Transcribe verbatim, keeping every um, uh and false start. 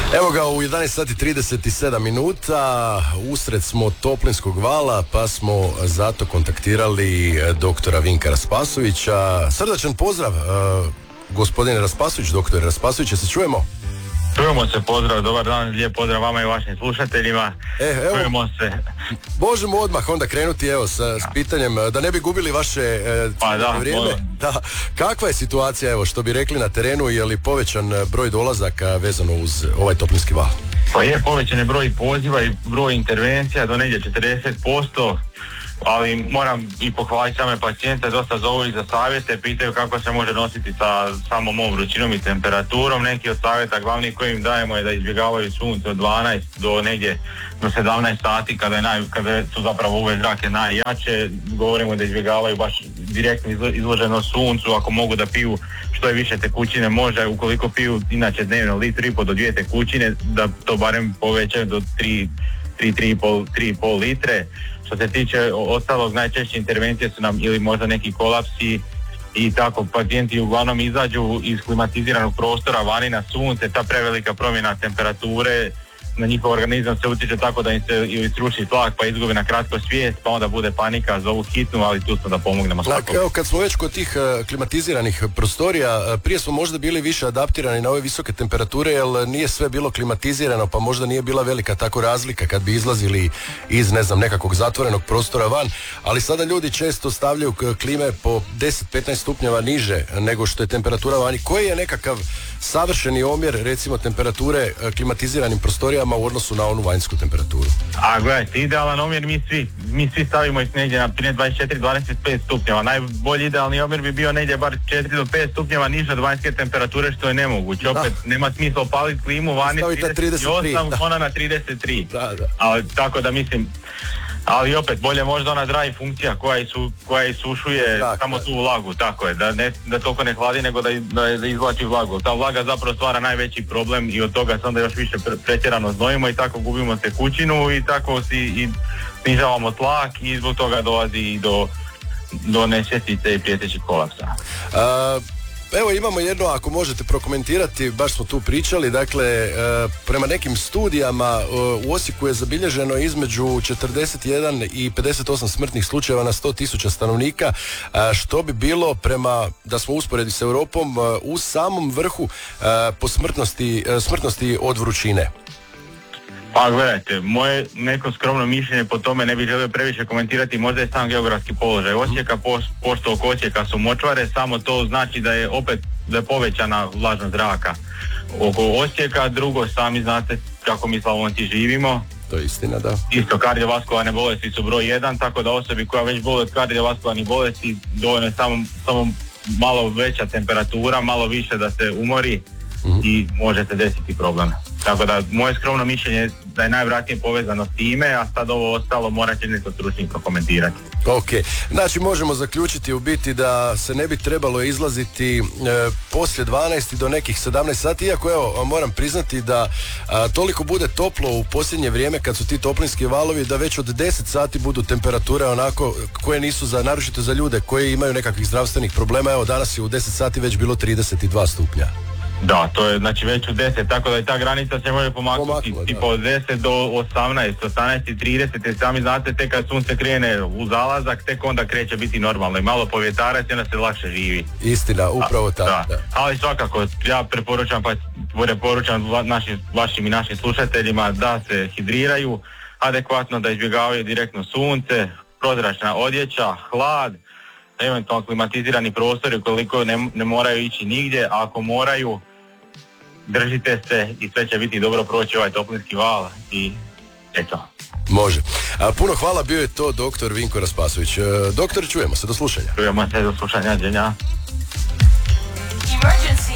Evo ga u jedanaest sati trideset sedam minuta, usred smo toplinskog vala, pa smo zato kontaktirali doktora Vinka Raspasovića. Srdačan pozdrav, uh, gospodine Raspasović, doktore Raspasović, se čujemo? Čujemo se, pozdrav, dobar dan, lijep pozdrav vama i vašim slušateljima. E, evo, čujemo se. Možemo odmah onda krenuti evo sa, s pitanjem, da ne bi gubili vaše e, pa da, vrijeme. Da. Kakva je situacija, evo, što bi rekli na terenu, je li povećan broj dolazaka vezano uz ovaj toplinski val? Pa je, povećan je broj poziva i broj intervencija do negdje četrdeset posto. Ali moram i pohvaliti same pacijente, dosta zovu i za savjete, pitaju kako se može nositi sa samom ovom vrućinom i temperaturom. Neki od savjeta glavnih koji im dajemo je da izbjegavaju sunce od dvanaest do negdje do sedamnaest sati kada, je naj, kada su zapravo uve zrake najjače. Govorimo da izbjegavaju baš direktno izloženo suncu, ako mogu da piju što je više tekućine može, ukoliko piju inače dnevno litru i pol do dvije tekućine, da to barem povećaju do tri, tri, tri i pol litre. Što se tiče ostalog, najčešće intervencije su nam ili možda neki kolapsi i tako, pacijenti uglavnom izađu iz klimatiziranog prostora vani na sunce, ta prevelika promjena temperature na njihov organizam se utječe tako da im se ili sruši tlak pa izgubi na kratko svijest, pa onda bude panika, zovu hitnu, ali tu smo da pomognemo svakom. Evo, kad smo već kod tih uh, klimatiziranih prostorija, uh, prije smo možda bili više adaptirani na ove visoke temperature, jer nije sve bilo klimatizirano, pa možda nije bila velika tako razlika kad bi izlazili iz, ne znam, nekakvog zatvorenog prostora van, ali sada ljudi često stavljaju klime po deset do petnaest stupnjeva niže nego što je temperatura vani. Koji je nekakav savršeni omjer, recimo, temperature uh, klimatiziranim prostorijama u odnosu na onu vanjsku temperaturu? A gledajte, idealan omjer mi svi, mi svi stavimo ih negdje na dvadeset četiri do dvadeset pet stupnjeva. Najbolji idealni omjer bi bio negdje bar četiri do pet stupnjeva niže od vanjske temperature, što je nemoguće. Opet da. Nema smisla opaliti klimu vani trideset osam, ona na trideset tri. Da, da. Ali, tako da mislim, ali opet bolje možda ona dry funkcija koja, isu, koja isušuje tako, samo tu vlagu, tako je, da, ne, da toliko ne hladi nego da, da, da izvlači vlagu. Ta vlaga zapravo stvara najveći problem i od toga se onda još više pre, pretjerano znojimo i tako gubimo tekućinu i tako si i snižavamo tlak i zbog toga dolazi i do, do nesvjestice i prijetećih kolapsa. Uh... Evo imamo jedno, ako možete prokomentirati, baš smo tu pričali, dakle e, prema nekim studijama e, u Osijeku je zabilježeno između četrdeset jedan i pedeset osam smrtnih slučajeva na sto tisuća stanovnika, a, što bi bilo prema, da smo usporedi s Europom, a, u samom vrhu a, po smrtnosti, a, smrtnosti od vrućine. Pa gledajte, moje neko skromno mišljenje po tome, ne bih želio previše komentirati, možda je sam geografski položaj Osijeka, pošto oko Osijeka su močvare, samo to znači da je opet da je povećana vlažnost zraka oko Osijeka. Drugo, sami znate kako mi Slavonci živimo. To je istina, da. Isto, kardiovaskularne bolesti su broj jedan, tako da osobi koja već boli od kardiovaskularnih bolesti dovoljno je samo, samo malo veća temperatura, malo više da se umori mm-hmm. i može se desiti problem. Tako da moje skromno mišljenje je da je najvjerojatnije povezano s time, a sad ovo ostalo morat će neko stručnik prokomentirati. Ok, znači možemo zaključiti u biti da se ne bi trebalo izlaziti e, poslije dvanaest do nekih sedamnaest sati, iako evo moram priznati da a, toliko bude toplo u posljednje vrijeme kad su ti toplinski valovi da već od deset sati budu temperature onako koje nisu za, naročito za ljude koji imaju nekakvih zdravstvenih problema. Evo danas je u deset sati već bilo trideset dva stupnja. Da, to je znači već u deset, tako da i ta granica se može pomaknuti tipa od deset do osamnaest, osamnaest i trideset, jer sami znate tek kad sunce krene u zalazak, tek onda kreće biti normalno i malo povjetarac i onda se lakše živi. Istina, upravo tako. Da. Da. Ali svakako, ja preporučam, pa preporučam našim, vašim i našim slušateljima da se hidriraju adekvatno, da izbjegavaju direktno sunce, prozračna odjeća, hlad, eventualno klimatizirani prostori ukoliko ne, ne moraju ići nigdje, a ako moraju, držite se i sve će biti dobro proći ovaj toplinski val i eto. Može. A, puno hvala, bio je to doktor Vinko Raspasović. E, doktor, čujemo se, do slušanja. Čujemo se, do slušanja, dženja. Emergency.